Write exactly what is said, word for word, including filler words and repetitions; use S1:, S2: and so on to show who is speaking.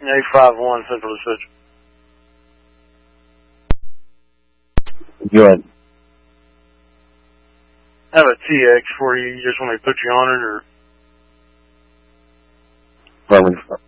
S1: eight five one, Central Osage.
S2: Good.
S1: I have a T X for you. You just want me to put you on it, or?
S2: Affirmative.